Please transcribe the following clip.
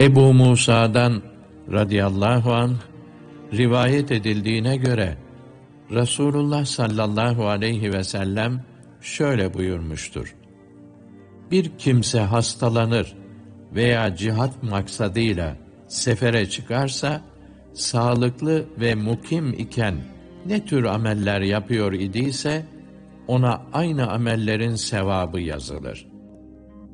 Ebu Musa'dan radıyallahu anh rivayet edildiğine göre Resulullah sallallahu aleyhi ve sellem şöyle buyurmuştur: Bir kimse hastalanır veya cihat maksadıyla sefere çıkarsa, sağlıklı ve mukim iken ne tür ameller yapıyor idiyse, ona aynı amellerin sevabı yazılır.